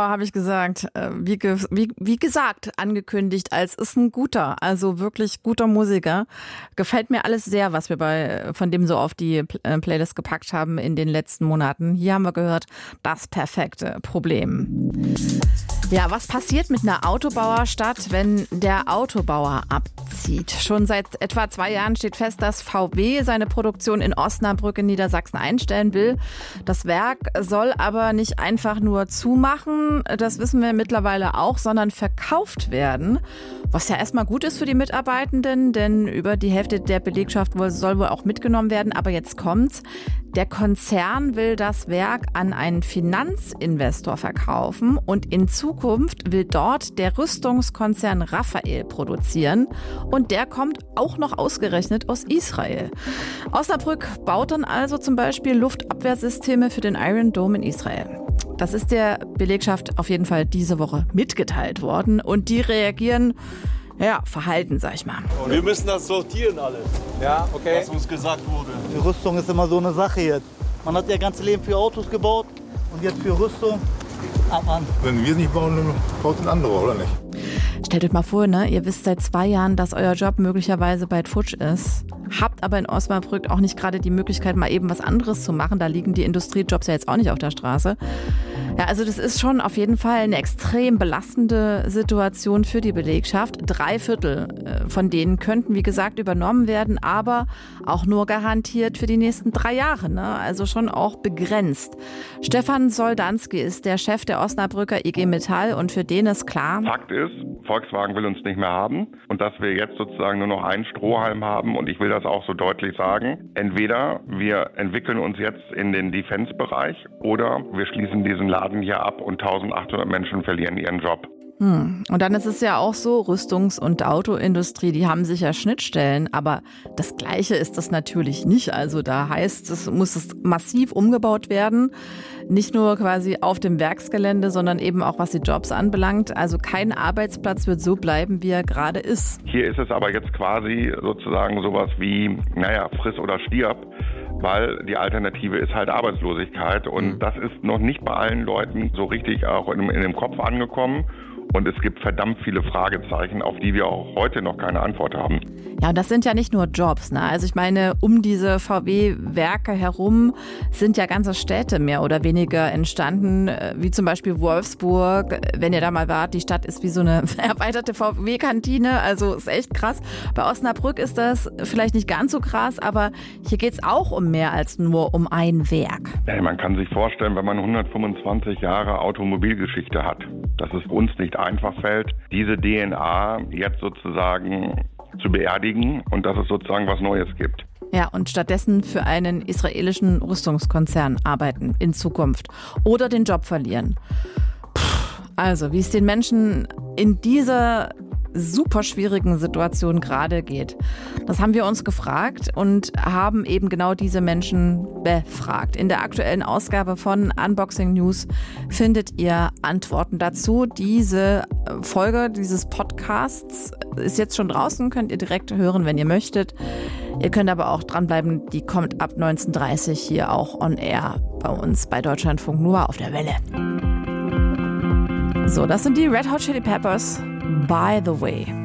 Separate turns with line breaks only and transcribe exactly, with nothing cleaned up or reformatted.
Autobauer, habe ich gesagt, wie, ge- wie, wie gesagt, angekündigt, als ist ein guter, also wirklich guter Musiker. Gefällt mir alles sehr, was wir bei von dem so auf die Playlist gepackt haben in den letzten Monaten. Hier haben wir gehört, das perfekte Problem. Ja, was passiert mit einer Autobauerstadt, wenn der Autobauer abzieht? Schon seit etwa zwei Jahren steht fest, dass V W seine Produktion in Osnabrück in Niedersachsen einstellen will. Das Werk soll aber nicht einfach nur zumachen, das wissen wir mittlerweile auch, sondern verkauft werden. Was ja erstmal gut ist für die Mitarbeitenden, denn über die Hälfte der Belegschaft soll wohl auch mitgenommen werden. Aber jetzt kommt's. Der Konzern will das Werk an einen Finanzinvestor verkaufen und in Zukunft will dort der Rüstungskonzern Rafael produzieren. Und der kommt auch noch ausgerechnet aus Israel. Osnabrück baut dann also zum Beispiel Luftabwehrsysteme für den Iron Dome in Israel. Das ist der Belegschaft auf jeden Fall diese Woche mitgeteilt worden und die reagieren, ja, verhalten, sag ich mal.
Wir müssen das sortieren alles,
ja, okay.
was uns gesagt wurde.
Die Rüstung ist immer so eine Sache jetzt. Man hat ja ganze Leben für Autos gebaut und jetzt für Rüstung. Ab an.
Wenn wir es nicht bauen, dann baut ein anderer, oder nicht?
Stellt euch mal vor, ne? Ihr wisst seit zwei Jahren, dass euer Job möglicherweise bald futsch ist. Habt aber in Osnabrück auch nicht gerade die Möglichkeit, mal eben was anderes zu machen. Da liegen die Industriejobs ja jetzt auch nicht auf der Straße. Ja, also das ist schon auf jeden Fall eine extrem belastende Situation für die Belegschaft. Drei Viertel von denen könnten, wie gesagt, übernommen werden, aber auch nur garantiert für die nächsten drei Jahre. Ne? Also schon auch begrenzt. Stefan Soldanski ist der Chef der Osnabrücker I G Metall und für den ist klar:
Fakt ist, Volkswagen will uns nicht mehr haben und dass wir jetzt sozusagen nur noch einen Strohhalm haben, und ich will das auch so deutlich sagen. Entweder wir entwickeln uns jetzt in den Defense-Bereich oder wir schließen diesen Laden hier ab und eintausendachthundert Menschen verlieren ihren Job.
Hm. Und dann ist es ja auch so, Rüstungs- und Autoindustrie, die haben sicher Schnittstellen, aber das Gleiche ist das natürlich nicht. Also da heißt es, muss es massiv umgebaut werden, nicht nur quasi auf dem Werksgelände, sondern eben auch was die Jobs anbelangt. Also kein Arbeitsplatz wird so bleiben, wie er gerade ist.
Hier ist es aber jetzt quasi sozusagen sowas wie, naja, friss oder stirb, weil die Alternative ist halt Arbeitslosigkeit und das ist noch nicht bei allen Leuten so richtig auch in, in dem Kopf angekommen. Und es gibt verdammt viele Fragezeichen, auf die wir auch heute noch keine Antwort haben.
Ja, und das sind ja nicht nur Jobs, ne? Also ich meine, um diese V W-Werke herum sind ja ganze Städte mehr oder weniger entstanden, wie zum Beispiel Wolfsburg. Wenn ihr da mal wart, die Stadt ist wie so eine erweiterte V W-Kantine, also ist echt krass. Bei Osnabrück ist das vielleicht nicht ganz so krass, aber hier geht's auch um mehr als nur um ein Werk.
Ja, man kann sich vorstellen, wenn man hundertfünfundzwanzig Jahre Automobilgeschichte hat, dass es uns nicht einfach fällt, diese D N A jetzt sozusagen zu beerdigen und dass es sozusagen was Neues gibt.
Ja, und stattdessen für einen israelischen Rüstungskonzern arbeiten in Zukunft oder den Job verlieren. Puh, also, wie es den Menschen in dieser super schwierigen Situation gerade geht. Das haben wir uns gefragt und haben eben genau diese Menschen befragt. In der aktuellen Ausgabe von Unboxing News findet ihr Antworten dazu. Diese Folge dieses Podcasts ist jetzt schon draußen, könnt ihr direkt hören, wenn ihr möchtet. Ihr könnt aber auch dranbleiben, die kommt ab neunzehn Uhr dreißig hier auch on air bei uns bei Deutschlandfunk nur auf der Welle. So, das sind die Red Hot Chili Peppers. By the way.